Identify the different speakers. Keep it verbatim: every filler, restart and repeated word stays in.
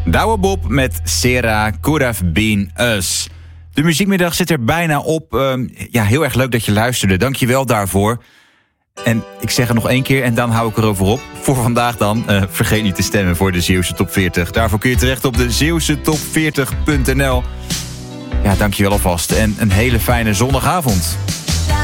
Speaker 1: Douwe Bob met Sarah Could Have Been Us. De muziekmiddag zit er bijna op. Uh, ja, heel erg leuk dat je luisterde. Dank je wel daarvoor. En ik zeg het nog één keer en dan hou ik erover op. Voor vandaag dan, uh, vergeet niet te stemmen voor de Zeeuwse Top veertig. Daarvoor kun je terecht op de zeeuwse top veertig punt n l. Ja, dank je wel alvast. En een hele fijne zondagavond.